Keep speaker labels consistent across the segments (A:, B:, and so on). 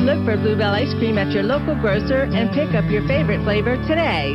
A: Look for Bluebell ice cream at your local grocer and pick up your favorite flavor today.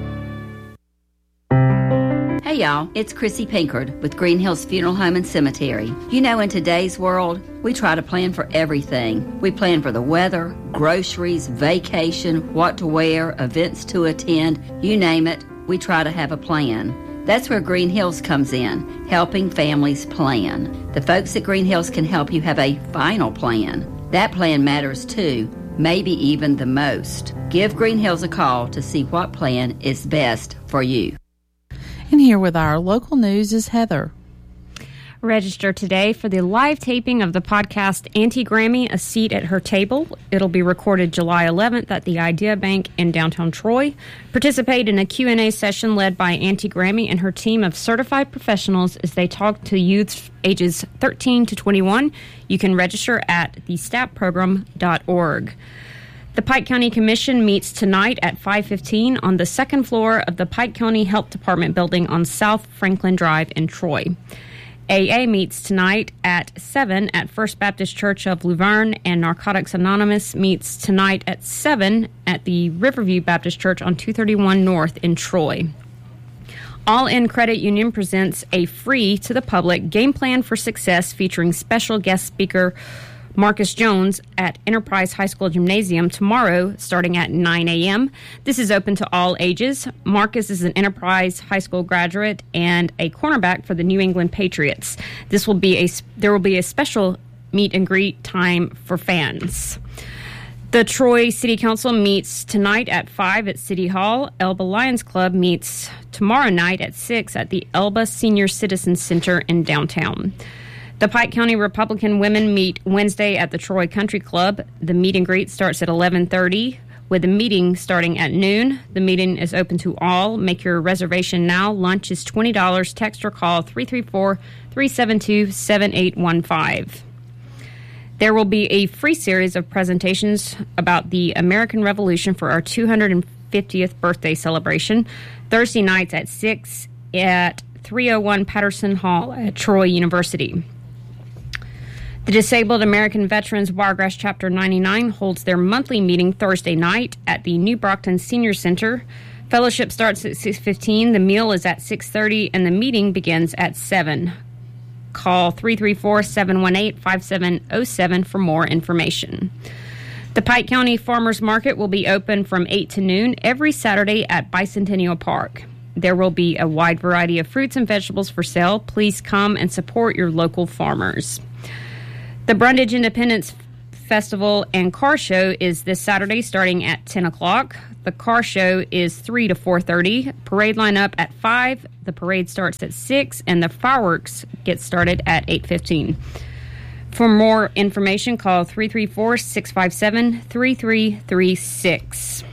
B: Hey y'all, it's Chrissy Pinkard with Green Hills Funeral Home and Cemetery. You know, in today's world, we try to plan for everything. We plan for the weather, groceries, vacation, what to wear, events to attend, you name it, we try to have a plan. That's where Green Hills comes in, helping families plan. The folks at Green Hills can help you have a final plan. That plan matters too, maybe even the most. Give Green Hills a call to see what plan is best for you.
C: And here with our local news is Heather.
D: Register today for the live taping of the podcast Auntie Grammy, A Seat at Her Table. It'll be recorded July 11th at the Idea Bank in downtown Troy. Participate in a Q&A session led by Auntie Grammy and her team of certified professionals as they talk to youths ages 13 to 21. You can register at thestapprogram.org. The Pike County Commission meets tonight at 5:15 on the second floor of the Pike County Health Department building on South Franklin Drive in Troy. AA meets tonight at 7 at First Baptist Church of Luverne, and Narcotics Anonymous meets tonight at 7 at the Riverview Baptist Church on 231 North in Troy. All In Credit Union presents a free to the public Game Plan for Success featuring special guest speaker Marcus Jones at Enterprise High School Gymnasium tomorrow starting at 9 a.m. This is open to all ages. Marcus is an Enterprise High School graduate and a cornerback for the New England Patriots. There will be a special meet and greet time for fans. The Troy City Council meets tonight at 5 at City Hall. Elba Lions Club meets tomorrow night at 6 at the Elba Senior Citizen Center in downtown. The Pike County Republican women meet Wednesday at the Troy Country Club. The meet and greet starts at 11:30, with the meeting starting at noon. The meeting is open to all. Make your reservation now. Lunch is $20. Text or call 334-372-7815. There will be a free series of presentations about the American Revolution for our 250th birthday celebration. Thursday nights at 6 at 301 Patterson Hall at Troy University. The Disabled American Veterans Wiregrass Chapter 99 holds their monthly meeting Thursday night at the New Brockton Senior Center. Fellowship starts at 6:15, the meal is at 6:30, and the meeting begins at 7. Call 334-718-5707 for more information. The Pike County Farmers Market will be open from 8 to noon every Saturday at Bicentennial Park. There will be a wide variety of fruits and vegetables for sale. Please come and support your local farmers. The Brundage Independence Festival and Car Show is this Saturday starting at 10 o'clock. The car show is 3 to 4:30. Parade lineup at 5. The parade starts at 6, and the fireworks get started at 8:15. For more information, call 334-657-3336.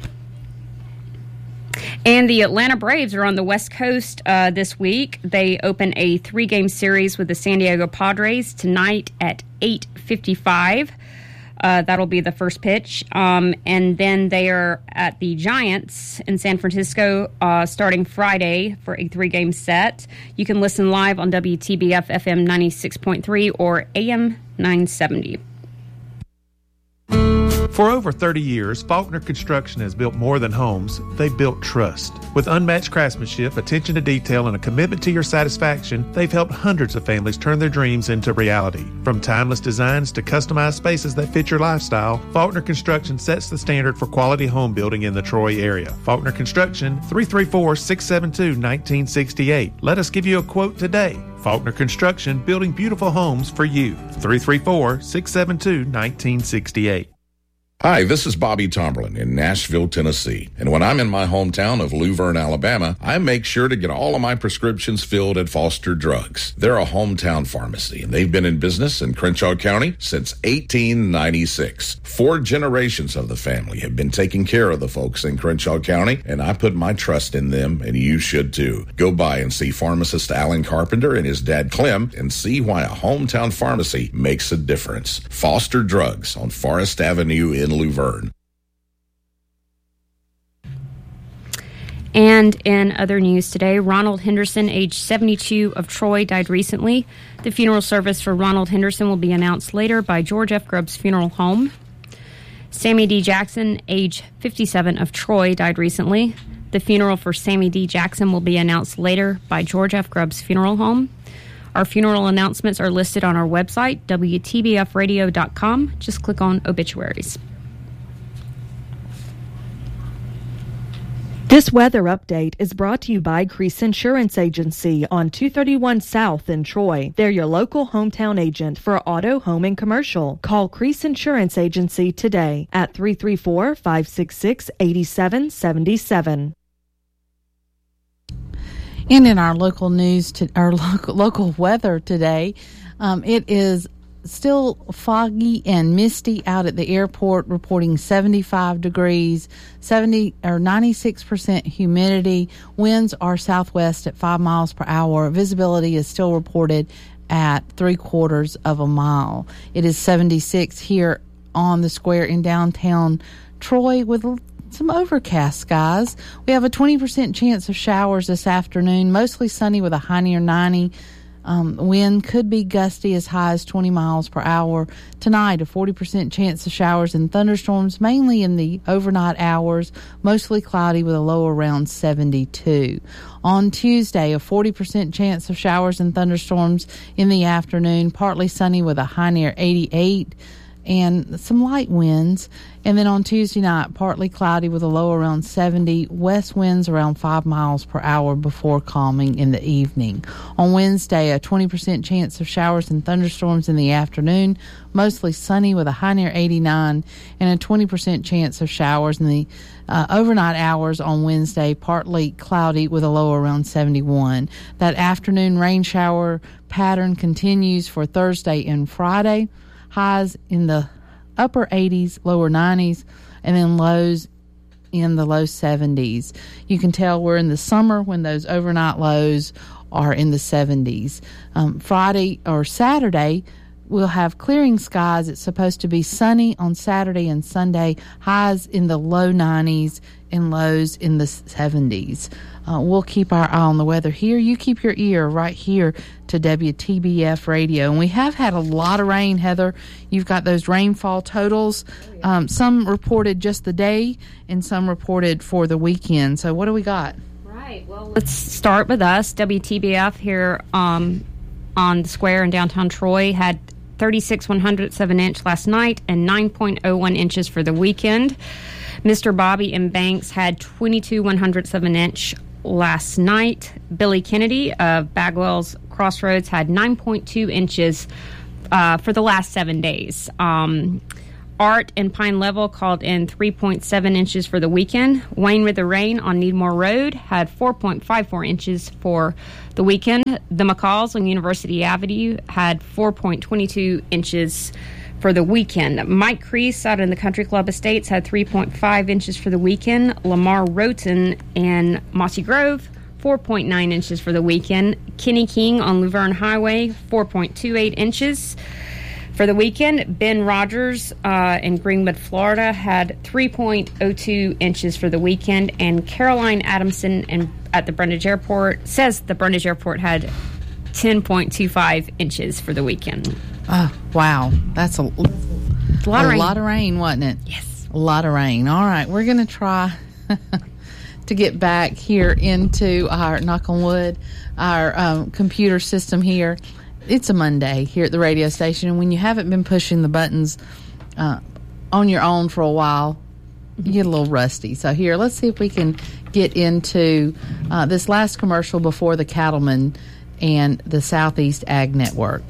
D: And the Atlanta Braves are on the West Coast this week. They open a 3-game series with the San Diego Padres tonight at 8:55. That'll be the first pitch. And then they are at the Giants in San Francisco starting Friday for a 3-game set. You can listen live on WTBF FM 96.3 or AM 970.
E: For over 30 years, Faulkner Construction has built more than homes. They've built trust. With unmatched craftsmanship, attention to detail, and a commitment to your satisfaction, they've helped hundreds of families turn their dreams into reality. From timeless designs to customized spaces that fit your lifestyle, Faulkner Construction sets the standard for quality home building in the Troy area. Faulkner Construction, 334-672-1968. Let us give you a quote today. Faulkner Construction, building beautiful homes for you. 334-672-1968.
F: Hi, this is Bobby Tomberlin in Nashville, Tennessee. And when I'm in my hometown of Luverne, Alabama, I make sure to get all of my prescriptions filled at Foster Drugs. They're a hometown pharmacy, and they've been in business in Crenshaw County since 1896. 4 generations of the family have been taking care of the folks in Crenshaw County, and I put my trust in them, and you should too. Go by and see pharmacist Alan Carpenter and his dad Clem and see why a hometown pharmacy makes a difference. Foster Drugs on Forest Avenue in Luverne.
D: And in other news today, Ronald Henderson, age 72, of Troy, died recently. The funeral service for Ronald Henderson will be announced later by George F. Grubbs Funeral Home. Sammy D. Jackson, age 57, of Troy, died recently. The funeral for Sammy D. Jackson will be announced later by George F. Grubbs Funeral Home. Our funeral announcements are listed on our website, WTBFradio.com. Just click on obituaries.
G: This weather update is brought to you by Crease Insurance Agency on 231 South in Troy. They're your local hometown agent for auto, home, and commercial. Call Crease Insurance Agency today at 334-566-8777.
C: And in our local news, our local weather today, it is still foggy and misty out at the airport, reporting 75 degrees, 96% humidity. Winds are southwest at 5 miles per hour. Visibility is still reported at 3/4 of a mile. It is 76 here on the square in downtown Troy with some overcast skies. We have a 20% chance of showers this afternoon, mostly sunny with a high near 90. Wind could be gusty as high as 20 miles per hour. Tonight, a 40% chance of showers and thunderstorms, mainly in the overnight hours, mostly cloudy with a low around 72. On Tuesday, a 40% chance of showers and thunderstorms in the afternoon, partly sunny with a high near 88. And some light winds. And then on Tuesday night, partly cloudy with a low around 70, west winds around 5 miles per hour before calming in the evening. On Wednesday, a 20% chance of showers and thunderstorms in the afternoon, mostly sunny with a high near 89, and a 20% chance of showers in the overnight hours on Wednesday, partly cloudy with a low around 71. That afternoon rain shower pattern continues for Thursday and Friday. Highs in the upper 80s, lower 90s, and then lows in the low 70s. You can tell we're in the summer when those overnight lows are in the 70s. Friday or Saturday, we'll have clearing skies. It's supposed to be sunny on Saturday and Sunday. Highs in the low 90s and lows in the 70s. We'll keep our eye on the weather here. You keep your ear right here to WTBF Radio. And we have had a lot of rain, Heather. You've got those rainfall totals. Some reported just the day and some reported for the weekend. So what do we got?
D: Right. Well, let's start with us. WTBF here on the square in downtown Troy had 36/100ths of an inch last night and 9.01 inches for the weekend. Mr. Bobby M. Banks had 22/100ths of an inch last night. Billy Kennedy of Bagwell's Crossroads had 9.2 inches for the last 7 days. Art and Pine Level called in 3.7 inches for the weekend. Wayne with the Rain on Needmore Road had 4.54 inches for the weekend. The McCalls on University Avenue had 4.22 inches for the weekend. Mike Crease out in the Country Club Estates had 3.5 inches for the weekend. Lamar Roten and Mossy Grove, 4.9 inches for the weekend. Kenny King on Luverne Highway, 4.28 inches for the weekend. Ben Rogers in Greenwood, Florida, had 3.02 inches for the weekend. And Caroline Adamson at the Brundage Airport says the Brundage Airport had 10.25 inches for the weekend.
C: Oh, wow. That's a lot of rain, wasn't it?
D: Yes.
C: A lot of rain. All right. We're going to try to get back here into our, knock on wood, our computer system here. It's a Monday here at the radio station, and when you haven't been pushing the buttons on your own for a while, you get a little rusty. So here, let's see if we can get into this last commercial before the Cattlemen and the Southeast Ag Network.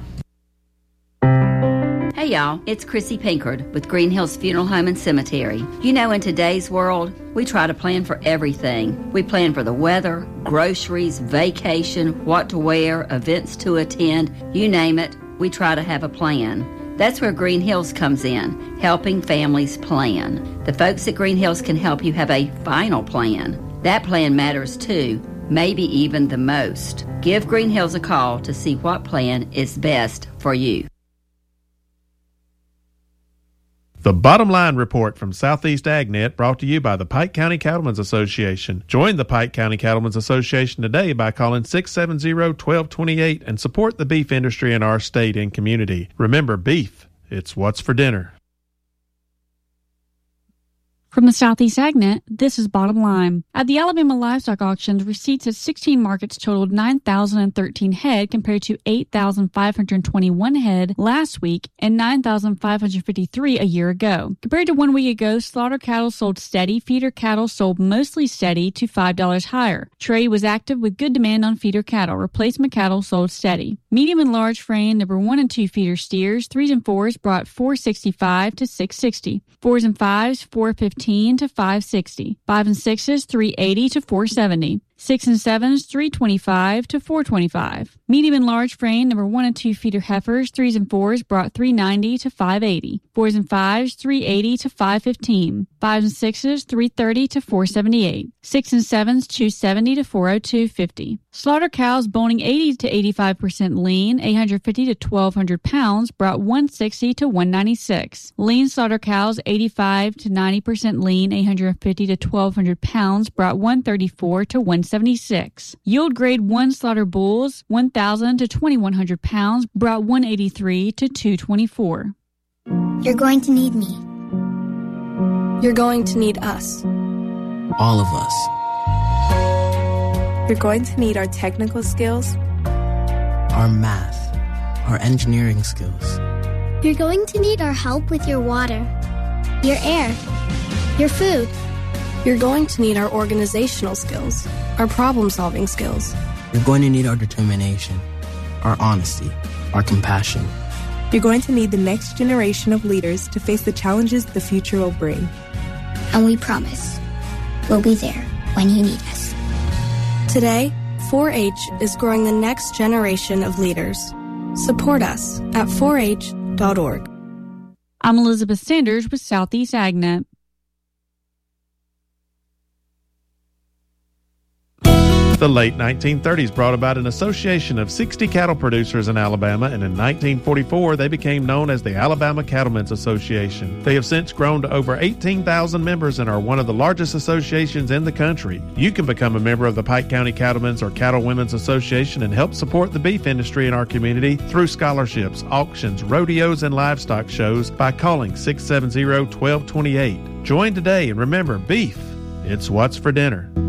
B: Hey y'all, it's Chrissy Pinkard with Green Hills Funeral Home and Cemetery. You know, in today's world, we try to plan for everything. We plan for the weather, groceries, vacation, what to wear, events to attend, you name it, we try to have a plan. That's where Green Hills comes in, helping families plan. The folks at Green Hills can help you have a final plan. That plan matters too, maybe even the most. Give Green Hills a call to see what plan is best for you.
E: The Bottom Line Report from Southeast AgNet, brought to you by the Pike County Cattlemen's Association. Join the Pike County Cattlemen's Association today by calling 670-1228 and support the beef industry in our state and community. Remember, beef, it's what's for dinner.
H: From the Southeast AgNet, this is Bottom Line. At the Alabama Livestock Auctions, receipts at 16 markets totaled 9,013 head compared to 8,521 head last week and 9,553 a year ago. Compared to 1 week ago, slaughter cattle sold steady, feeder cattle sold mostly steady to $5 higher. Trade was active with good demand on feeder cattle. Replacement cattle sold steady. Medium and large frame number 1 and 2 feeder steers, 3s and 4s brought $465 to $660. 4s and 5s, $415 to $560. 5 and 6s, $380 to $470. 6 and 7s, $325 to $425. Medium and large frame number 1 and 2 feeder heifers, 3s and 4s brought $390 to $580. 4s and 5s, $380 to $515. 5s and 6s, $330 to $478. 6 and 7s, $270 to $402.50. Slaughter cows boning 80 to 85% lean, 850 to 1,200 pounds, brought $160 to $196. Lean slaughter cows 85 to 90% lean, 850 to 1,200 pounds, brought $134 to $176. Yield grade 1 slaughter bulls 1,000 to 2,100 pounds, brought $183 to $224.
I: You're going to need me.
J: You're going to need us.
K: All of us.
J: You're going to need our technical skills,
K: our math, our engineering skills.
I: You're going to need our help with your water, your air, your food.
J: You're going to need our organizational skills, our problem-solving skills.
K: You're going to need our determination, our honesty, our compassion.
J: You're going to need the next generation of leaders to face the challenges the future will bring.
I: And we promise, we'll be there when you need us.
J: Today, 4-H is growing the next generation of leaders. Support us at 4h.org.
H: I'm Elizabeth Sanders with Southeast AgNet.
E: The late 1930s brought about an association of 60 cattle producers in Alabama, and in 1944 they became known as the Alabama Cattlemen's Association. They have since grown to over 18,000 members and are one of the largest associations in the country. You can become a member of the Pike County Cattlemen's or Cattle Women's Association and help support the beef industry in our community through scholarships, auctions, rodeos, and livestock shows by calling 670-1228. Join today, and remember, beef, it's what's for dinner.